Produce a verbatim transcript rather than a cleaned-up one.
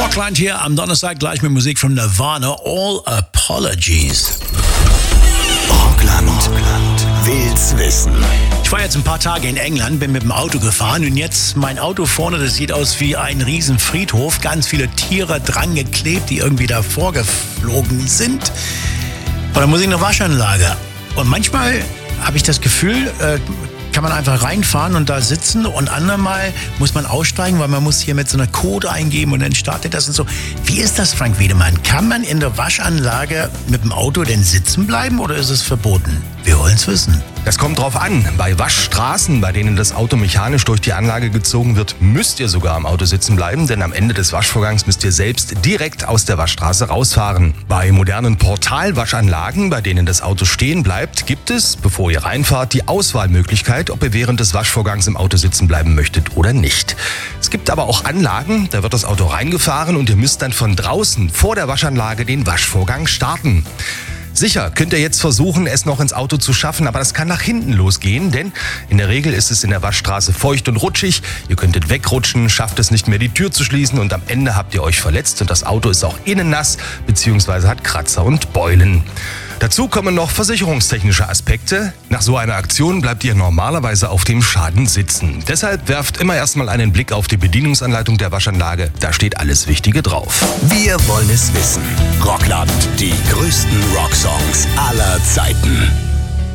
Rockland hier am Donnerstag gleich mit Musik von Nirvana, All Apologies. Rockland, Rockland will's wissen. Ich war jetzt ein paar Tage in England, bin mit dem Auto gefahren und jetzt mein Auto vorne, das sieht aus wie ein riesen Friedhof. Ganz viele Tiere dran geklebt, die irgendwie da vorgeflogen sind. Und da muss ich eine Waschanlage. Und manchmal habe ich das Gefühl, äh, kann man einfach reinfahren und da sitzen und andermal muss man aussteigen, weil man muss hier mit so einer Code eingeben und dann startet das und so. Wie ist das, Frank Wiedemann? Kann man in der Waschanlage mit dem Auto denn sitzen bleiben oder ist es verboten? Wir wollen es wissen. Das kommt drauf an. Bei Waschstraßen, bei denen das Auto mechanisch durch die Anlage gezogen wird, müsst ihr sogar am Auto sitzen bleiben, denn am Ende des Waschvorgangs müsst ihr selbst direkt aus der Waschstraße rausfahren. Bei modernen Portalwaschanlagen, bei denen das Auto stehen bleibt, gibt es, bevor ihr reinfahrt, die Auswahlmöglichkeit, ob ihr während des Waschvorgangs im Auto sitzen bleiben möchtet oder nicht. Es gibt aber auch Anlagen, da wird das Auto reingefahren und ihr müsst dann von draußen vor der Waschanlage den Waschvorgang starten. Sicher könnt ihr jetzt versuchen, es noch ins Auto zu schaffen, aber das kann nach hinten losgehen, denn in der Regel ist es in der Waschstraße feucht und rutschig. Ihr könntet wegrutschen, schafft es nicht mehr, die Tür zu schließen und am Ende habt ihr euch verletzt und das Auto ist auch innen nass bzw. hat Kratzer und Beulen. Dazu kommen noch versicherungstechnische Aspekte. Nach so einer Aktion bleibt ihr normalerweise auf dem Schaden sitzen. Deshalb werft immer erstmal einen Blick auf die Bedienungsanleitung der Waschanlage. Da steht alles Wichtige drauf. Wir wollen es wissen. Rockland, die größten Rocksongs aller Zeiten.